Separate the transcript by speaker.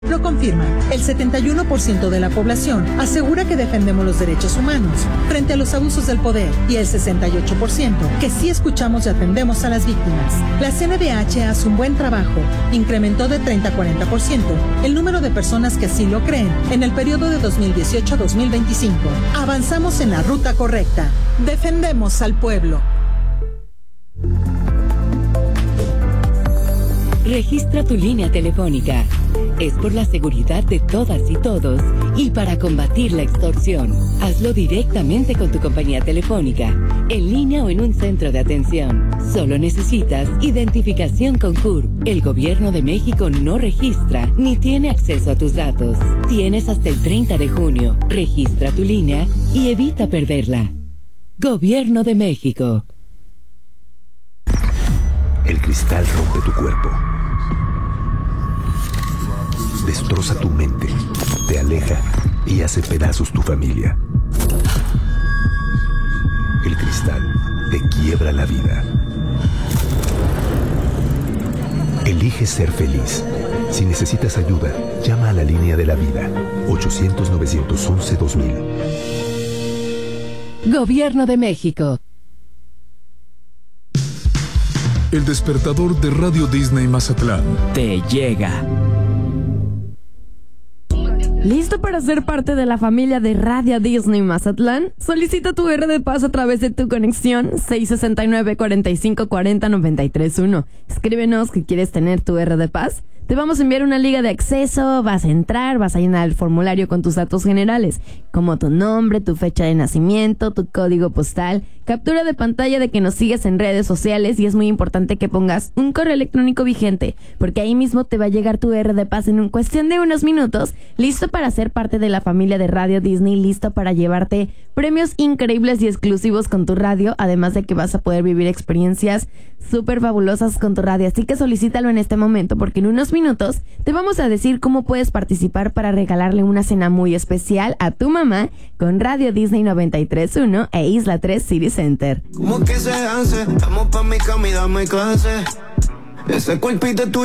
Speaker 1: Lo confirma. El 71% de la población asegura que defendemos los derechos humanos frente a los abusos del poder y el 68% que sí escuchamos y atendemos a las víctimas. La CNDH hace un buen trabajo. Incrementó de 30 a 40% el número de personas que así lo creen en el periodo de 2018 a 2025. Avanzamos en la ruta correcta. Defendemos al pueblo.
Speaker 2: Registra tu línea telefónica. Es por la seguridad de todas y todos y para combatir la extorsión. Hazlo directamente con tu compañía telefónica, en línea o en un centro de atención. Solo necesitas identificación con CURP. El Gobierno de México no registra ni tiene acceso a tus datos. Tienes hasta el 30 de junio. Registra tu línea y evita perderla. Gobierno de México.
Speaker 3: El cristal rompe tu cuerpo. Destroza tu mente, te aleja y hace pedazos tu familia. El cristal te quiebra la vida. Elige ser feliz. Si necesitas ayuda, llama a la línea de la vida. 800-911-2000.
Speaker 2: Gobierno de México.
Speaker 4: El despertador de Radio Disney Mazatlán
Speaker 5: te llega.
Speaker 6: ¿Listo para ser parte de la familia de Radio Disney Mazatlán? Solicita tu R de Paz a través de tu conexión 669-4540-931. Escríbenos que quieres tener tu R de Paz. Te vamos a enviar una liga de acceso, vas a entrar, vas a llenar el formulario con tus datos generales, como tu nombre, tu fecha de nacimiento, tu código postal, captura de pantalla de que nos sigues en redes sociales y es muy importante que pongas un correo electrónico vigente, porque ahí mismo te va a llegar tu R de Paz en cuestión de unos minutos, listo para ser parte de la familia de Radio Disney, listo para llevarte premios increíbles y exclusivos con tu radio, además de que vas a poder vivir experiencias súper fabulosas con tu radio, así que solicítalo en este momento, porque en unos minutos te vamos a decir cómo puedes participar para regalarle una cena muy especial a tu mamá con Radio Disney 93.1 e Isla 3 City Center.
Speaker 7: Como que se hace, vamos pa' mi cama y dame clase. Ese cuerpito tuyo.